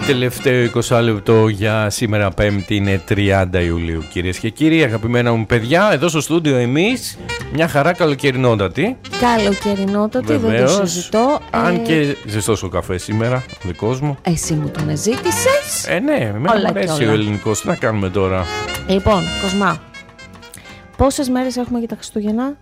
Τελευταίο 20 λεπτό για σήμερα, Πέμπτη, είναι 30 Ιουλίου. Κυρίες και κύριοι, αγαπημένα μου παιδιά, εδώ στο στούντιο εμείς μια χαρά καλοκαιρινότατη. Καλοκαιρινότατη, δεν το συζητώ. Αν και ζεστός ο καφέ σήμερα, ο δικός μου. Εσύ μου τον ζήτησες. Ναι, εμένα μου αρέσει ο ελληνικός. Τι να κάνουμε τώρα. Λοιπόν, Κοσμά, πόσες μέρες έχουμε για τα Χριστούγεννα?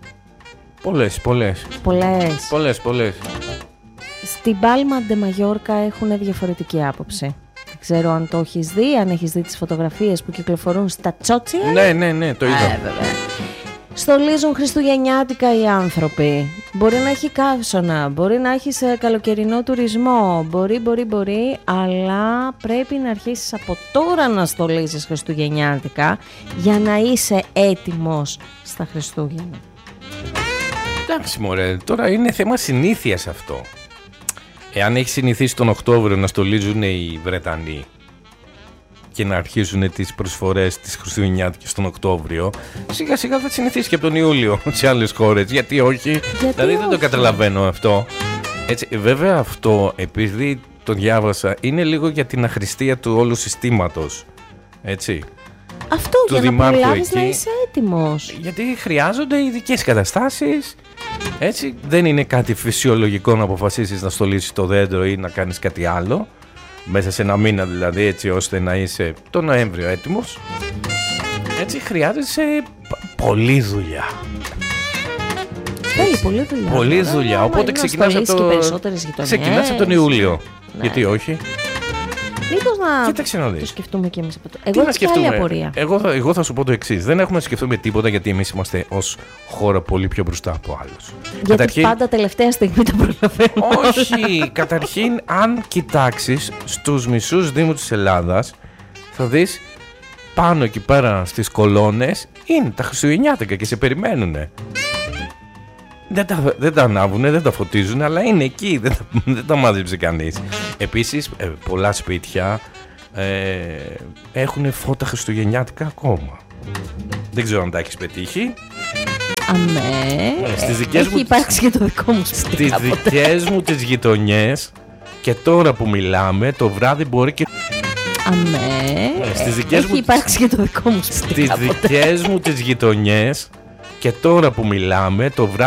Πολλές. Στην Πάλμα ντε Μαγιόρκα έχουν διαφορετική άποψη. Δεν ξέρω αν το έχεις δει, αν έχεις δει τις φωτογραφίες που κυκλοφορούν στα τσότσια. Ναι, το είδα. Στολίζουν χριστουγεννιάτικα οι άνθρωποι. Μπορεί να έχει καύσωνα, μπορεί να έχεις καλοκαιρινό τουρισμό, μπορεί, αλλά πρέπει να αρχίσεις από τώρα να στολίζεις χριστουγεννιάτικα για να είσαι έτοιμος στα Χριστούγεννα. Εντάξει μωρέ, τώρα είναι θέμα συνήθειας αυτό. Εάν έχει συνηθίσει τον Οκτώβριο να στολίζουν οι Βρετανοί και να αρχίζουν τις προσφορές της χριστουγεννιάτικης τον Οκτώβριο, σιγά σιγά θα συνηθίσει και από τον Ιούλιο σε άλλες χώρες. Γιατί όχι? Δηλαδή δεν το καταλαβαίνω αυτό. Έτσι, βέβαια αυτό, επειδή το διάβασα, είναι λίγο για την αχρηστία του όλου συστήματος. Έτσι. Αυτό για να προλάβεις να είσαι έτοιμος. Γιατί χρειάζονται ειδικές καταστάσεις. Έτσι, δεν είναι κάτι φυσιολογικό να αποφασίσεις να στολίσεις το δέντρο ή να κάνεις κάτι άλλο μέσα σε ένα μήνα, δηλαδή, έτσι ώστε να είσαι το Νοέμβριο έτοιμος. Έτσι χρειάζεσαι πολλή δουλειά. Θέλει πολλή δουλειά. Οπότε ξεκινάς από τον Ιούλιο. Ναι. Γιατί όχι? Μήπως να το σκεφτούμε και εμείς από το... Εγώ έχω άλλη απορία. Εγώ θα σου πω το εξής. Δεν έχουμε να σκεφτούμε τίποτα, γιατί εμείς είμαστε ως χώρα πολύ πιο μπροστά από άλλους. Γιατί καταρχήν, πάντα τελευταία στιγμή τα προλαβαίνουμε. Όχι. Καταρχήν, αν κοιτάξεις στους μισούς δήμους της Ελλάδας, θα δεις πάνω εκεί πέρα στις κολόνες είναι τα Χριστουγεννιάτικα και σε περιμένουνε. Δεν τα ανάβουνε, δεν τα φωτίζουν, αλλά είναι εκεί, δεν τα μάζεψε κανείς. Επίσης, πολλά σπίτια έχουν φώτα χριστουγεννιάτικα ακόμα. Δεν ξέρω αν τα έχεις πετύχει. Αμέ, έχει υπάρξει και το δικό μου σπίτι. Στις δικές μου τις γειτονιές, και τώρα που μιλάμε, το βράδυ μπορεί και... Έχει υπάρξει και το δικό μου σπίτι. Στις δικές μου τις γειτονιές, και τώρα που μιλάμε, το βράδυ